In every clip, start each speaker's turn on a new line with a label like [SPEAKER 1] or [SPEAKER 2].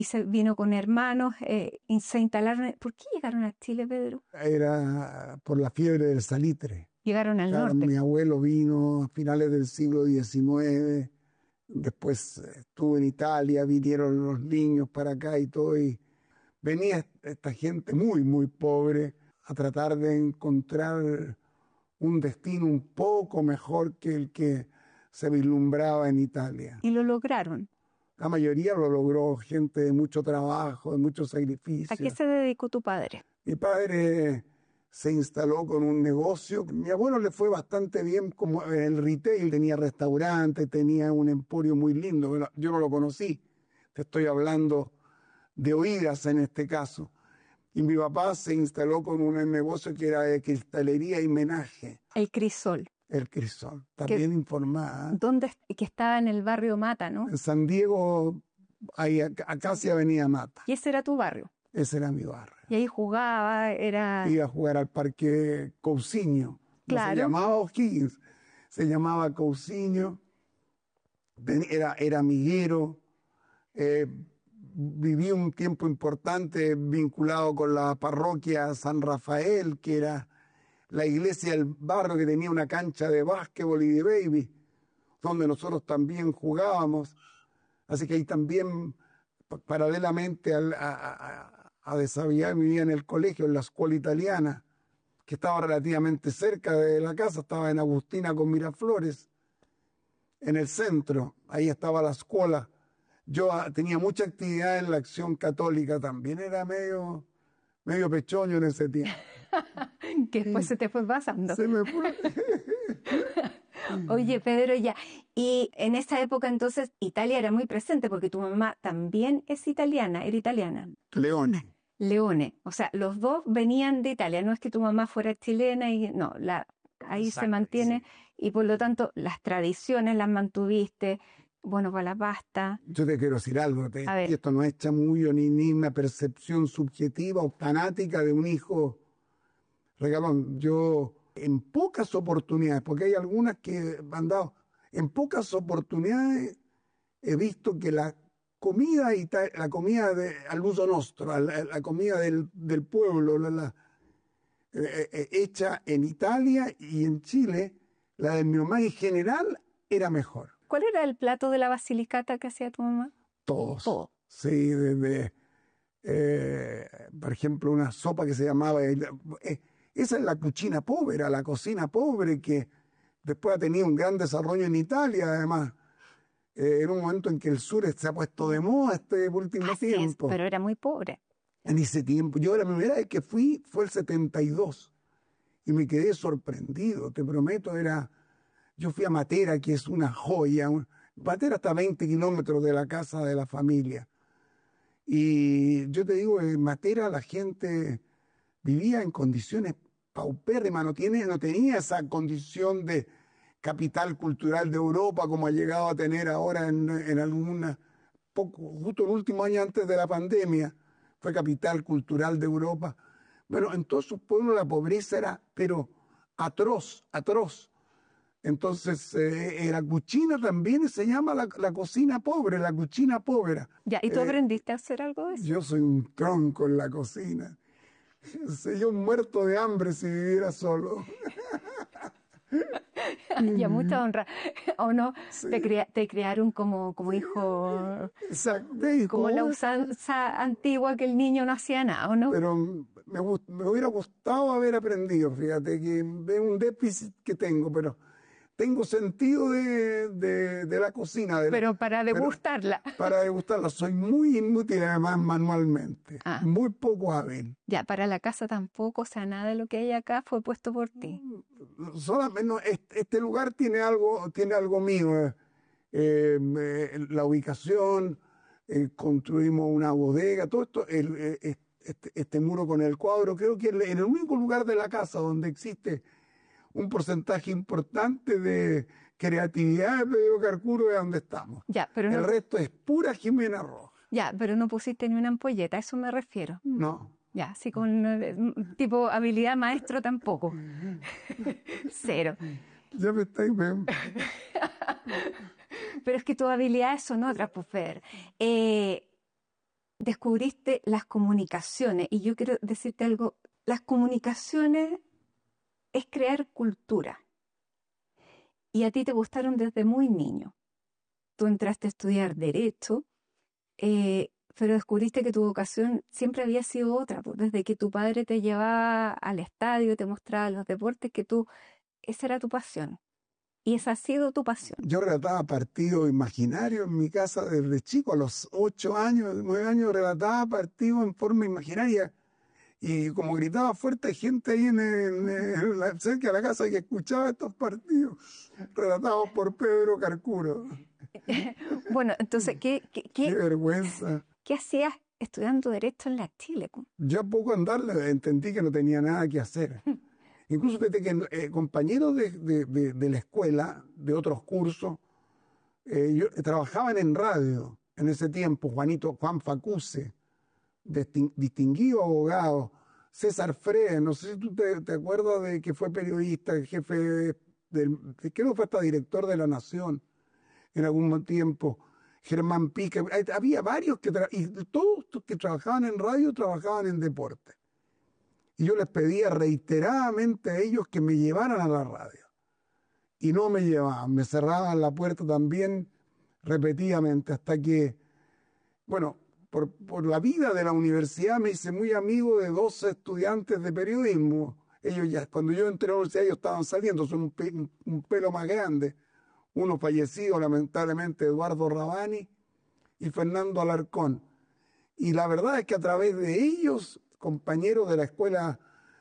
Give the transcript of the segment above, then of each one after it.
[SPEAKER 1] y se vino con hermanos y se instalaron. ¿Por qué llegaron a Chile, Pedro?
[SPEAKER 2] Era por la fiebre del salitre.
[SPEAKER 1] Llegaron al
[SPEAKER 2] Claro,
[SPEAKER 1] norte.
[SPEAKER 2] mi abuelo vino a finales del siglo XIX, después estuvo en Italia, vinieron los niños para acá y todo, y venía esta gente muy, muy pobre a tratar de encontrar un destino un poco mejor que el que se vislumbraba en Italia.
[SPEAKER 1] Y lo lograron.
[SPEAKER 2] La mayoría lo logró gente de mucho trabajo, de mucho sacrificio.
[SPEAKER 1] ¿A qué se dedicó tu padre?
[SPEAKER 2] Mi padre se instaló con un negocio. Mi abuelo le fue bastante bien como en el retail, tenía restaurante, tenía un emporio muy lindo. Bueno, yo no lo conocí, te estoy hablando de oídas en este caso. Y mi papá se instaló con un negocio que era de cristalería y menaje.
[SPEAKER 1] El Crisol.
[SPEAKER 2] El Crisol, también informada.
[SPEAKER 1] ¿Dónde? Que estaba en el barrio Mata, ¿no?
[SPEAKER 2] En San Diego, ahí acá sí Avenida Mata.
[SPEAKER 1] Y ese era tu barrio.
[SPEAKER 2] Ese era mi barrio.
[SPEAKER 1] Y ahí jugaba, era...
[SPEAKER 2] Iba a jugar al Parque Cousiño.
[SPEAKER 1] Claro.
[SPEAKER 2] No se llamaba O'Higgins, se llamaba Cousiño. Era amiguero. Viví un tiempo importante vinculado con la parroquia San Rafael, que era la iglesia del barrio que tenía una cancha de básquetbol y de baby, donde nosotros también jugábamos. Así que ahí también, paralelamente a desaviar, vivía en el colegio, en la escuela italiana, que estaba relativamente cerca de la casa, estaba en Agustina con Miraflores, en el centro, ahí estaba la escuela. Yo tenía mucha actividad en la Acción Católica también, era medio pechoño en ese tiempo.
[SPEAKER 1] Que después se te fue pasando.
[SPEAKER 2] Se me fue.
[SPEAKER 1] Oye, Pedro, ya. Y en esa época entonces Italia era muy presente porque tu mamá también es italiana, era italiana.
[SPEAKER 2] Leone.
[SPEAKER 1] Leone. O sea, los dos venían de Italia. No es que tu mamá fuera chilena y no, ahí
[SPEAKER 2] Exacto,
[SPEAKER 1] se mantiene.
[SPEAKER 2] sí.
[SPEAKER 1] Y por lo tanto las tradiciones las mantuviste. Bueno, para la pasta.
[SPEAKER 2] Yo te quiero decir algo,
[SPEAKER 1] A ver.
[SPEAKER 2] y esto no es chamullo ni una percepción subjetiva o fanática de un hijo regalón. Yo, en pocas oportunidades, porque hay algunas que han dado, en pocas oportunidades he visto que la comida al uso nostro, la comida del pueblo, hecha en Italia y en Chile, la de mi mamá en general era mejor.
[SPEAKER 1] ¿Cuál era el plato de la basilicata que hacía tu mamá?
[SPEAKER 2] Todos.
[SPEAKER 1] Todo.
[SPEAKER 2] Sí, desde, por ejemplo, una sopa que se llamaba... esa es la cucina pobre, la cocina pobre, que después ha tenido un gran desarrollo en Italia, además. En un momento en que el sur se ha puesto de moda este último
[SPEAKER 1] Así
[SPEAKER 2] tiempo.
[SPEAKER 1] es, pero era muy pobre.
[SPEAKER 2] En ese tiempo, yo la primera vez que fui fue el 72 y me quedé sorprendido, te prometo, yo fui a Matera, que es una joya. Matera está a 20 kilómetros de la casa de la familia. Y yo te digo, en Matera la gente vivía en condiciones paupérrimas, no tenía esa condición de capital cultural de Europa como ha llegado a tener ahora en alguna, justo el último año antes de la pandemia, fue capital cultural de Europa. Bueno, en todos sus pueblos la pobreza era, pero atroz, atroz. Entonces, la cucina también se llama la cocina pobre, la cucina pobre.
[SPEAKER 1] Ya, ¿y tú aprendiste a hacer algo de eso?
[SPEAKER 2] Yo soy un tronco en la cocina. Sería un muerto de hambre si viviera solo.
[SPEAKER 1] Ya, mucha honra. ¿O no?
[SPEAKER 2] Sí.
[SPEAKER 1] Te criaron como hijo,
[SPEAKER 2] Exacto.
[SPEAKER 1] como la usanza antigua que el niño no hacía nada, ¿o no?
[SPEAKER 2] Pero me hubiera gustado haber aprendido, fíjate, que es un déficit que tengo, pero tengo sentido de la cocina.
[SPEAKER 1] Pero para degustarla.
[SPEAKER 2] Para degustarla. Soy muy inútil además manualmente.
[SPEAKER 1] Ah.
[SPEAKER 2] Muy poco hábil.
[SPEAKER 1] Ya, para la casa tampoco, o sea, nada de lo que hay acá fue puesto por ti.
[SPEAKER 2] Solamente, no, este lugar tiene algo mío. La ubicación, construimos una bodega, todo esto, este muro con el cuadro, creo que en el único lugar de la casa donde existe un porcentaje importante de creatividad, Pedro Carcuro, de donde estamos.
[SPEAKER 1] Ya, pero
[SPEAKER 2] el resto es pura Jimena Roja.
[SPEAKER 1] Ya, pero no pusiste ni una ampolleta, a eso me refiero.
[SPEAKER 2] No.
[SPEAKER 1] Ya, así con tipo habilidad maestro tampoco. Cero.
[SPEAKER 2] Ya me estáis...
[SPEAKER 1] Pero es que tus habilidades son otras, pues, Fer. descubriste las comunicaciones, y yo quiero decirte algo, las comunicaciones es crear cultura, y a ti te gustaron desde muy niño. Tú entraste a estudiar Derecho, pero descubriste que tu vocación siempre había sido otra, pues, desde que tu padre te llevaba al estadio, te mostraba los deportes, esa era tu pasión, y esa ha sido tu pasión.
[SPEAKER 2] Yo relataba partidos imaginarios en mi casa desde chico, a los 8 años, 9 años, relataba partidos en forma imaginaria. Y como gritaba fuerte, hay gente ahí cerca de la casa que escuchaba estos partidos relatados por Pedro Carcuro.
[SPEAKER 1] Bueno, entonces,
[SPEAKER 2] Qué vergüenza.
[SPEAKER 1] ¿qué hacías estudiando Derecho en la Chile?
[SPEAKER 2] Yo a poco andar entendí que no tenía nada que hacer. Incluso desde que compañeros de la escuela, de otros cursos, trabajaban en radio en ese tiempo. Juan Facuse, distinguido abogado, César Fredes, no sé si tú te acuerdas de que fue periodista, el jefe creo que fue hasta director de La Nación en algún tiempo, Germán Pique, había varios y todos los que trabajaban en radio trabajaban en deporte. Y yo les pedía reiteradamente a ellos que me llevaran a la radio. Y no me llevaban, me cerraban la puerta también repetidamente, hasta que, bueno, por la vida de la universidad me hice muy amigo de 12 estudiantes de periodismo. Ellos ya, cuando yo entré a la universidad, ellos estaban saliendo, son un pelo más grande. Uno fallecido, lamentablemente, Eduardo Rabani y Fernando Alarcón. Y la verdad es que a través de ellos, compañeros de la escuela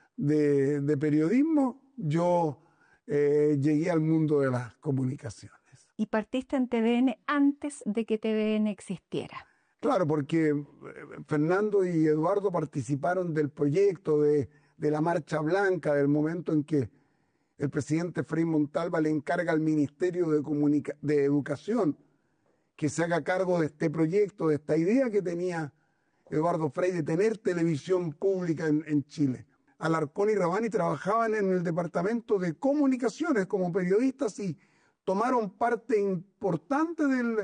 [SPEAKER 2] de periodismo, yo llegué al mundo de las comunicaciones.
[SPEAKER 1] Y partiste en TVN antes de que TVN existiera.
[SPEAKER 2] Claro, porque Fernando y Eduardo participaron del proyecto de la Marcha Blanca, del momento en que el presidente Frei Montalva le encarga al Ministerio de Educación que se haga cargo de este proyecto, de esta idea que tenía Eduardo Frei de tener televisión pública en Chile. Alarcón y Rabani trabajaban en el departamento de comunicaciones como periodistas y tomaron parte importante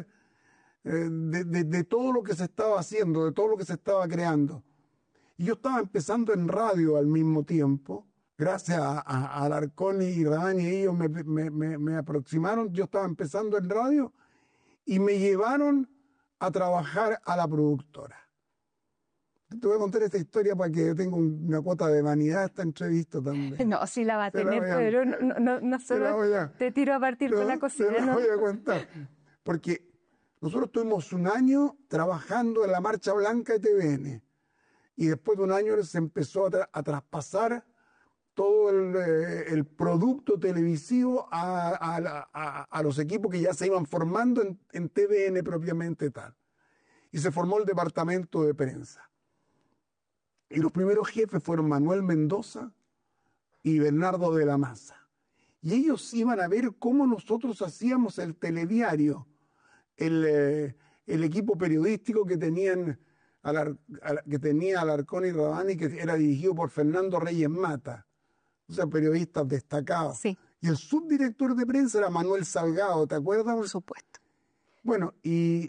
[SPEAKER 2] de todo lo que se estaba haciendo, de todo lo que se estaba creando. Y yo estaba empezando en radio al mismo tiempo. Gracias a Alarcón y Rabani, ellos me aproximaron. Yo estaba empezando en radio y me llevaron a trabajar a la productora. Te voy a contar esta historia para que tenga una cuota de vanidad esta entrevista también.
[SPEAKER 1] No, sí la va a tener, pero no solo te tiro a partir con la cocina.
[SPEAKER 2] Te la voy a contar. Porque nosotros tuvimos un año trabajando en la Marcha Blanca de TVN. Y después de un año se empezó a traspasar todo el producto televisivo a los equipos que ya se iban formando en TVN propiamente tal. Y se formó el departamento de prensa. Y los primeros jefes fueron Manuel Mendoza y Bernardo de la Maza. Y ellos iban a ver cómo nosotros hacíamos el telediario, el equipo periodístico que tenía Alarcón y Rabani, que era dirigido por Fernando Reyes Mata, o sea, periodistas destacados.
[SPEAKER 1] Sí.
[SPEAKER 2] Y el subdirector de prensa era Manuel Salgado, ¿te acuerdas?
[SPEAKER 1] Por supuesto.
[SPEAKER 2] Bueno, y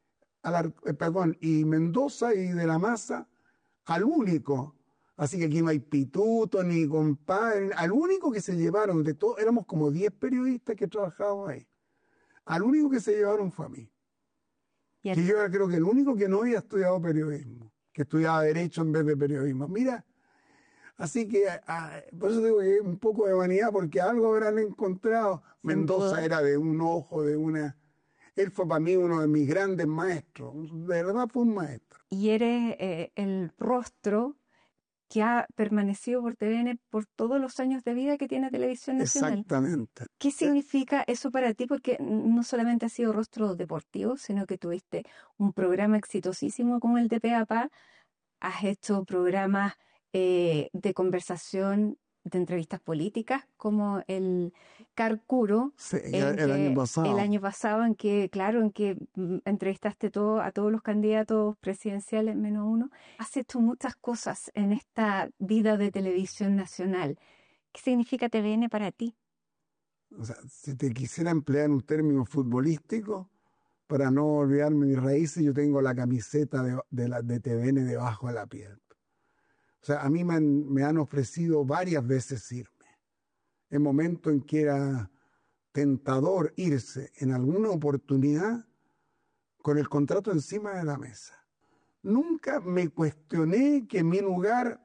[SPEAKER 2] Mendoza y de la Maza, al único, así que aquí no hay pituto ni compadre, al único que se llevaron de todo, éramos como 10 periodistas que trabajábamos ahí, al único que se llevaron fue a mí. Que yo creo que el único que no había estudiado periodismo, que estudiaba Derecho en vez de periodismo. Mira, así que por eso digo que un poco de vanidad, porque algo habrán encontrado. Mendoza era de un ojo, él fue para mí uno de mis grandes maestros, de verdad fue un maestro.
[SPEAKER 1] Y eres el rostro que ha permanecido por TVN por todos los años de vida que tiene Televisión Nacional.
[SPEAKER 2] Exactamente.
[SPEAKER 1] ¿Qué significa eso para ti? Porque no solamente has sido rostro deportivo, sino que tuviste un programa exitosísimo como el de Pe a Pa, has hecho programas de conversación, de entrevistas políticas, como el Carcuro,
[SPEAKER 2] sí, el año pasado.
[SPEAKER 1] El año pasado, en que entrevistaste a todos los candidatos presidenciales, menos uno. Has hecho muchas cosas en esta vida de Televisión Nacional. ¿Qué significa TVN para ti?
[SPEAKER 2] O sea, si te quisiera emplear un término futbolístico, para no olvidarme mis raíces, yo tengo la camiseta de TVN debajo de la piel. O sea, a mí me han ofrecido varias veces irme. En momentos en que era tentador irse en alguna oportunidad con el contrato encima de la mesa. Nunca me cuestioné que mi lugar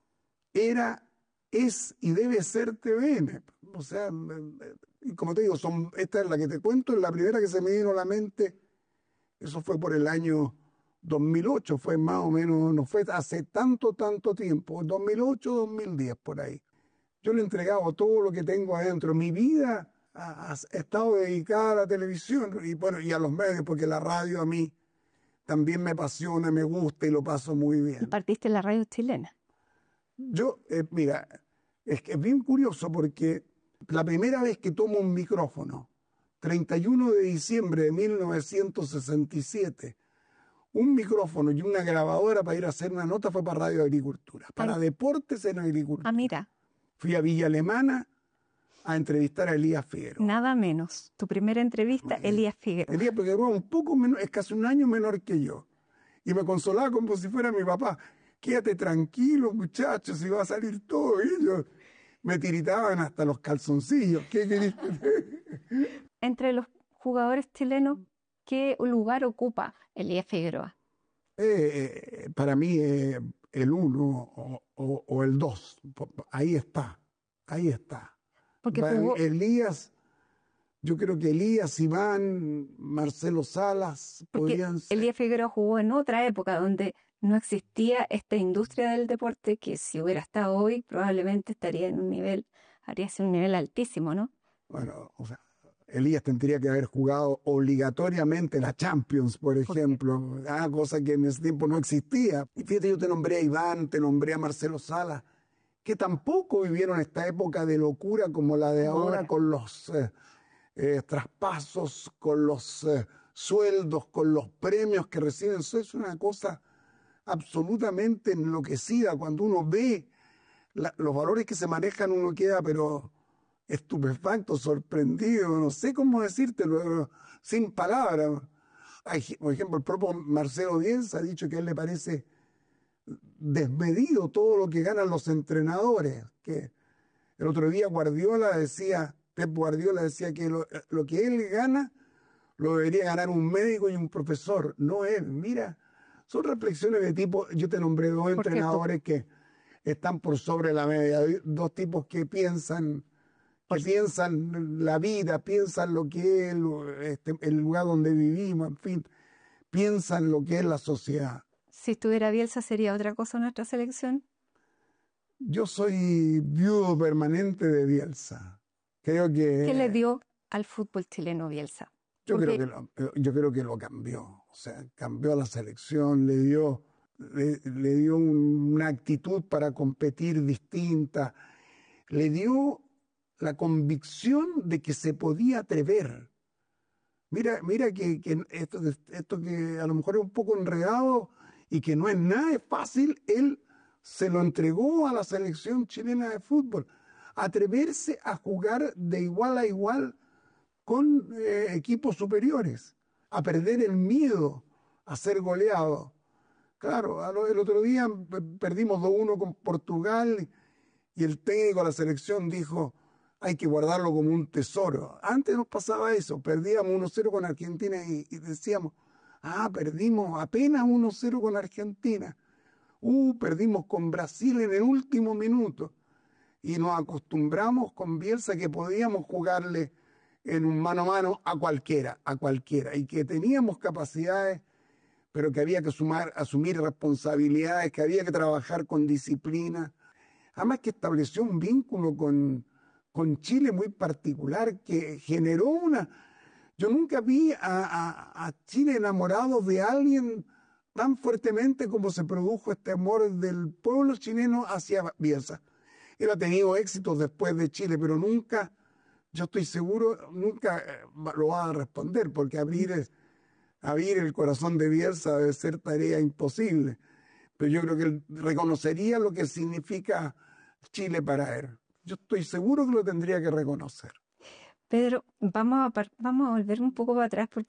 [SPEAKER 2] es y debe ser TVN. O sea, y como te digo, esta es la que te cuento, es la primera que se me vino a la mente. Eso fue por el año 2008, fue más o menos, no fue hace tanto tiempo, 2008, 2010, por ahí. Yo le he entregado todo lo que tengo adentro. Mi vida ha estado dedicada a la televisión y, bueno, y a los medios, porque la radio a mí también me apasiona, me gusta y lo paso muy bien.
[SPEAKER 1] Y partiste en la radio chilena.
[SPEAKER 2] Yo, mira, es que es bien curioso porque la primera vez que tomo un micrófono, 31 de diciembre de 1967, un micrófono y una grabadora para ir a hacer una nota fue para Radio Agricultura, para Deportes en Agricultura.
[SPEAKER 1] Ah, mira.
[SPEAKER 2] Fui a Villa Alemana a entrevistar a Elías Figueroa.
[SPEAKER 1] Nada menos. Tu primera entrevista, Elías Figueroa.
[SPEAKER 2] Elías Figueroa un poco menor, es casi un año menor que yo. Y me consolaba como si fuera mi papá. Quédate tranquilo, muchachos, si va a salir todo. Y ellos me tiritaban hasta los calzoncillos. ¿Qué querés?
[SPEAKER 1] Entre los jugadores chilenos, ¿qué lugar ocupa Elías Figueroa?
[SPEAKER 2] Para mí, el 1 o el 2. Ahí está. Ahí está.
[SPEAKER 1] Porque jugó...
[SPEAKER 2] Elías, yo creo que Elías, Iván, Marcelo Salas podrían ser.
[SPEAKER 1] Elías Figueroa jugó en otra época donde no existía esta industria del deporte que si hubiera estado hoy probablemente estaría en un nivel, haría un nivel altísimo, ¿no?
[SPEAKER 2] Bueno, o sea, Elías tendría que haber jugado obligatoriamente la Champions, por ejemplo, cosa que en ese tiempo no existía. Y fíjate, yo te nombré a Iván, te nombré a Marcelo Salas, que tampoco vivieron esta época de locura como la de ahora, con los traspasos, con los sueldos, con los premios que reciben. Eso es una cosa absolutamente enloquecida. Cuando uno ve los valores que se manejan, uno queda pero estupefacto, sorprendido, no sé cómo decírtelo, sin palabras. Por ejemplo, el propio Marcelo Bielsa ha dicho que a él le parece desmedido todo lo que ganan los entrenadores. Que el otro día Pep Guardiola decía que lo que él gana lo debería ganar un médico y un profesor, no él. Mira, son reflexiones de tipo, yo te nombré dos entrenadores que están por sobre la media, dos tipos que piensan la vida, piensan lo que es el lugar donde vivimos, en fin, piensan lo que es la sociedad.
[SPEAKER 1] Si estuviera Bielsa, ¿sería otra cosa nuestra selección?
[SPEAKER 2] Yo soy viudo permanente de Bielsa. Creo que...
[SPEAKER 1] ¿Qué le dio al fútbol chileno Bielsa?
[SPEAKER 2] Yo creo que lo cambió. O sea, cambió a la selección, le dio una actitud para competir distinta, le dio la convicción de que se podía atrever. Mira que esto que a lo mejor es un poco enredado y que no es nada fácil, él se lo entregó a la selección chilena de fútbol. Atreverse a jugar de igual a igual con equipos superiores, a perder el miedo a ser goleado. Claro, el otro día perdimos 2-1 con Portugal y el técnico de la selección dijo: hay que guardarlo como un tesoro. Antes nos pasaba eso, perdíamos 1-0 con Argentina y decíamos: perdimos apenas 1-0 con Argentina. Perdimos con Brasil en el último minuto. Y nos acostumbramos con Bielsa que podíamos jugarle en un mano a mano a cualquiera, y que teníamos capacidades, pero que había que asumir responsabilidades, que había que trabajar con disciplina. Además que estableció un vínculo con Chile muy particular, que generó Yo nunca vi a Chile enamorado de alguien tan fuertemente como se produjo este amor del pueblo chileno hacia Bielsa. Él ha tenido éxitos después de Chile, pero nunca, yo estoy seguro, nunca lo va a responder, porque abrir el corazón de Bielsa debe ser tarea imposible. Pero yo creo que él reconocería lo que significa Chile para él. Yo estoy seguro que lo tendría que reconocer.
[SPEAKER 1] Pedro, vamos a volver un poco para atrás porque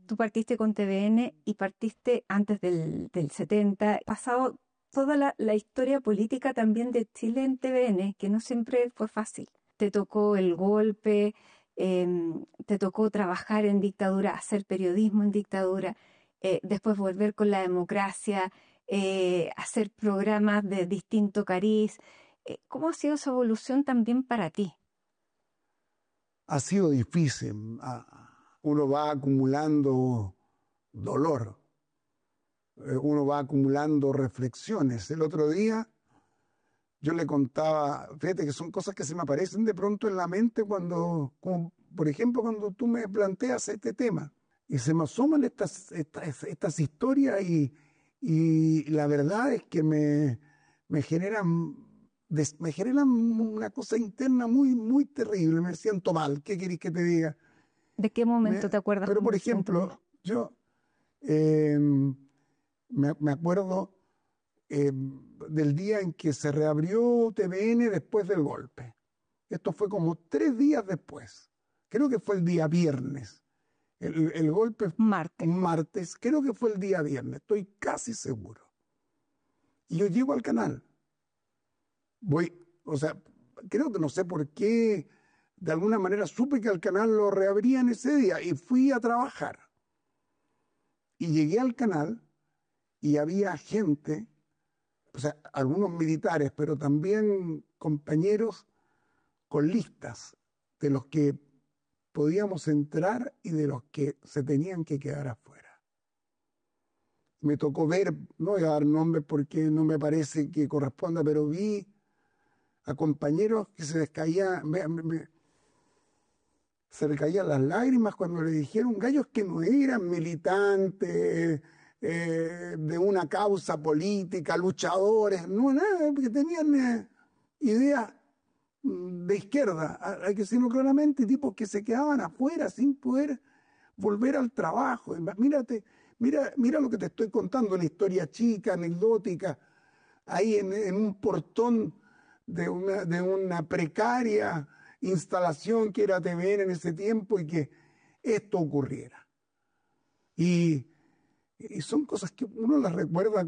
[SPEAKER 1] Tú partiste con TVN y partiste antes del 70. Pasado toda la historia política también de Chile en TVN, que no siempre fue fácil. Te tocó el golpe, te tocó trabajar en dictadura, hacer periodismo en dictadura, después volver con la democracia, hacer programas de distinto cariz. ¿Cómo ha sido esa evolución también para ti?
[SPEAKER 2] Ha sido difícil. Uno va acumulando dolor, uno va acumulando reflexiones. El otro día yo le contaba, fíjate que son cosas que se me aparecen de pronto en la mente cuando, como por ejemplo, cuando tú me planteas este tema y se me asoman estas historias y la verdad es que me generan, me generan una cosa interna muy, muy terrible. Me siento mal. ¿Qué querés que te diga?
[SPEAKER 1] ¿De qué momento te acuerdas
[SPEAKER 2] Pero por
[SPEAKER 1] cuando te sientes mal?
[SPEAKER 2] ejemplo, yo eh, me acuerdo del día en que se reabrió TVN después del golpe. Esto fue como 3 días después. Creo que fue el día viernes. El golpe
[SPEAKER 1] Marte.
[SPEAKER 2] un martes, creo que fue el día viernes, estoy casi seguro. Y yo llego al canal. Voy, o sea, creo que no sé por qué, de alguna manera supe que al canal lo reabrían ese día y fui a trabajar. Y llegué al canal y había gente, o sea, algunos militares, pero también compañeros con listas de los que podíamos entrar y de los que se tenían que quedar afuera. Me tocó ver, no voy a dar nombres porque no me parece que corresponda, pero vi a compañeros que se les caía, se les caían las lágrimas cuando le dijeron gallos que no eran militantes de una causa política, luchadores, no, nada, porque tenían ideas de izquierda, hay que decirlo claramente, tipos que se quedaban afuera sin poder volver al trabajo. Mira lo que te estoy contando, una historia chica, anecdótica, ahí en un portón de una precaria instalación que era TVN en ese tiempo y que esto ocurriera. Y, y son cosas que uno las recuerda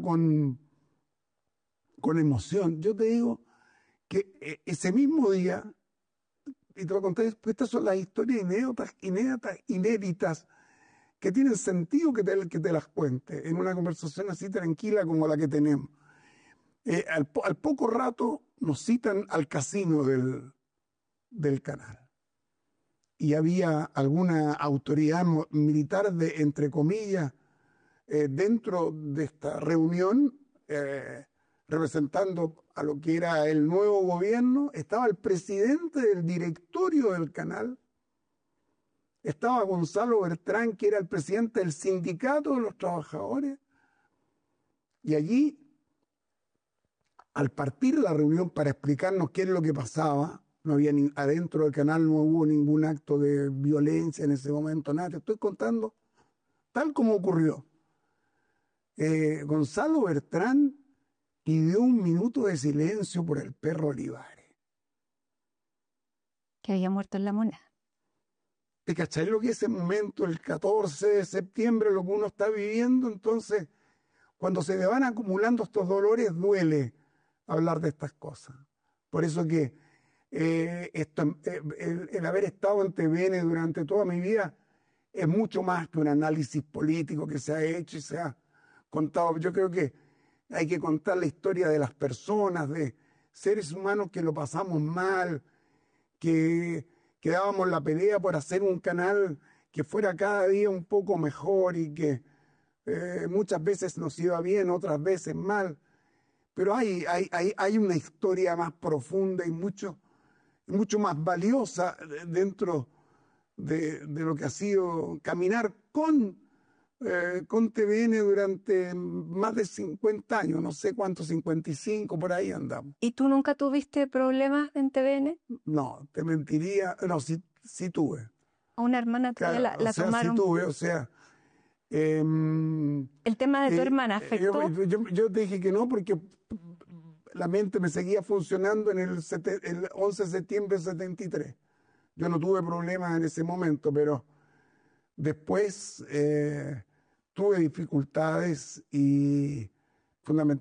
[SPEAKER 2] con emoción. Yo te digo que ese mismo día, y te lo conté después, estas son las historias inéditas que tienen sentido que te las cuente en una conversación así tranquila como la que tenemos. Al poco rato nos citan al casino del canal. Y había alguna autoridad militar de, entre comillas, dentro de esta reunión, representando a lo que era el nuevo gobierno. Estaba el presidente del directorio del canal, estaba Gonzalo Bertrán, que era el presidente del sindicato de los trabajadores, y allí, al partir de la reunión para explicarnos qué es lo que pasaba, no había adentro del canal no hubo ningún acto de violencia en ese momento, nada, te estoy contando tal como ocurrió. Gonzalo Bertrán pidió un minuto de silencio por el perro Olivares.
[SPEAKER 1] Que había muerto en La Moneda.
[SPEAKER 2] ¿Te cachai lo que ese momento, el 14 de septiembre, lo que uno está viviendo? Entonces, cuando se le van acumulando estos dolores, duele hablar de estas cosas. Por eso que el haber estado en TVN durante toda mi vida es mucho más que un análisis político que se ha hecho y se ha contado. Yo creo que hay que contar la historia de las personas, de seres humanos que lo pasamos mal, que dábamos la pelea por hacer un canal que fuera cada día un poco mejor y que muchas veces nos iba bien, otras veces mal. Pero hay una historia más profunda y mucho más valiosa dentro de lo que ha sido caminar con TVN durante más de 50 años, no sé cuántos, 55, por ahí andamos.
[SPEAKER 1] ¿Y tú nunca tuviste problemas en TVN?
[SPEAKER 2] No, te mentiría, no, sí tuve.
[SPEAKER 1] A una hermana tuya
[SPEAKER 2] Claro,
[SPEAKER 1] la
[SPEAKER 2] sí
[SPEAKER 1] tomaron.
[SPEAKER 2] tuve, o sea...
[SPEAKER 1] ¿El tema de tu hermana afectó?
[SPEAKER 2] Yo te dije que no porque la mente me seguía funcionando en el 11 de septiembre del 73. Yo no tuve problemas en ese momento, pero Después tuve dificultades y